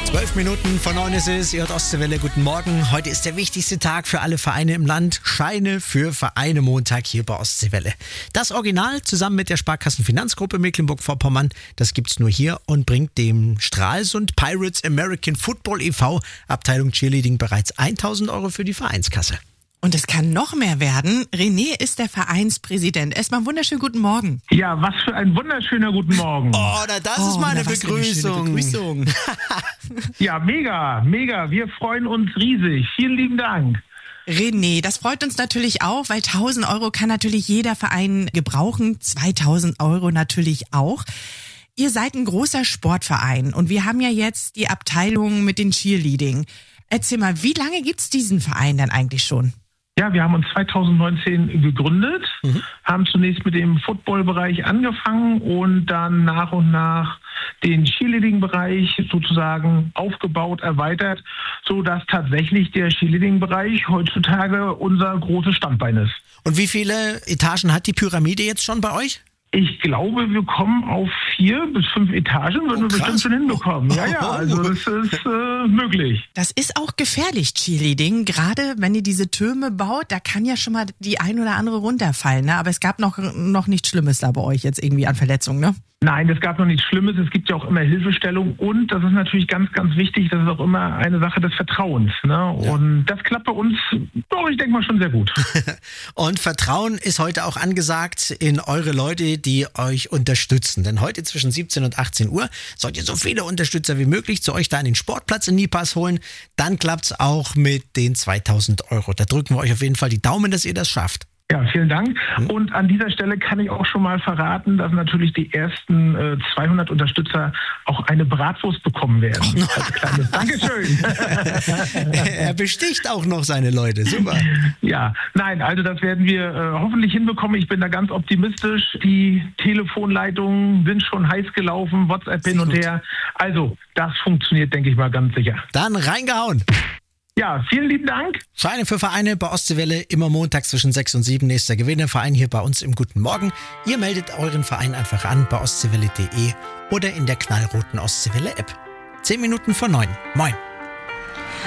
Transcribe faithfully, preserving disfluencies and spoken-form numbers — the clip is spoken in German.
Zwölf Minuten vor neun ist es, ihr hört Ostseewelle, guten Morgen. Heute ist der wichtigste Tag für alle Vereine im Land. Scheine für Vereine Montag hier bei Ostseewelle. Das Original zusammen mit der Sparkassenfinanzgruppe Mecklenburg-Vorpommern, das gibt's nur hier und bringt dem Stralsund Pirates American Football e V Abteilung Cheerleading bereits tausend Euro für die Vereinskasse. Und es kann noch mehr werden. René ist der Vereinspräsident. Erstmal einen wunderschönen guten Morgen. Ja, was für ein wunderschöner guten Morgen. Oh, na, das Oh, ist meine na, was für eine Begrüßung. schöne Begrüßung. Ja, mega, mega. Wir freuen uns riesig. Vielen lieben Dank. René, das freut uns natürlich auch, weil tausend Euro kann natürlich jeder Verein gebrauchen. zweitausend Euro natürlich auch. Ihr seid ein großer Sportverein und wir haben ja jetzt die Abteilung mit den Cheerleading. Erzähl mal, wie lange gibt's diesen Verein denn eigentlich schon? Ja, wir haben uns zweitausendneunzehn gegründet, mhm. haben zunächst mit dem Football-Bereich angefangen und dann nach und nach den Cheerleading-Bereich sozusagen aufgebaut, erweitert, sodass tatsächlich der Cheerleading-Bereich heutzutage unser großes Standbein ist. Und wie viele Etagen hat die Pyramide jetzt schon bei euch? Ich glaube, wir kommen auf vier bis fünf Etagen, würden Oh, wir krass. bestimmt schon hinbekommen. Ja, ja, also das ist äh, möglich. Das ist auch gefährlich, Cheerleading. Gerade wenn ihr diese Türme baut, da kann ja schon mal die ein oder andere runterfallen. Ne? Aber es gab noch, noch nichts Schlimmes da bei euch jetzt irgendwie an Verletzungen, ne? Nein, es gab noch nichts Schlimmes. Es gibt ja auch immer Hilfestellung und das ist natürlich ganz, ganz wichtig. Das ist auch immer eine Sache des Vertrauens. Ne? Ja. Und das klappt bei uns, doch, ich denke mal, schon sehr gut. Und Vertrauen ist heute auch angesagt in eure Leute, die euch unterstützen. Denn heute zwischen siebzehn und achtzehn Uhr sollt ihr so viele Unterstützer wie möglich zu euch da an den Sportplatz in Niepass holen. Dann klappt's auch mit den zweitausend Euro. Da drücken wir euch auf jeden Fall die Daumen, dass ihr das schafft. Ja, vielen Dank. Und an dieser Stelle kann ich auch schon mal verraten, dass natürlich die ersten äh, zweihundert Unterstützer auch eine Bratwurst bekommen werden. Oh. Als kleines Dankeschön. Er besticht auch noch seine Leute. Super. Ja, nein, also das werden wir äh, hoffentlich hinbekommen. Ich bin da ganz optimistisch. Die Telefonleitungen sind schon heiß gelaufen, WhatsApp hin und her. Also, das funktioniert, denke ich mal, ganz sicher. Dann reingehauen. Ja, vielen lieben Dank. Scheine für Vereine bei Ostseewelle, immer montags zwischen sechs und sieben. Nächster Gewinnerverein hier bei uns im Guten Morgen. Ihr meldet euren Verein einfach an bei ostseewelle punkt de oder in der knallroten Ostseewelle-App. Zehn Minuten vor neun. Moin.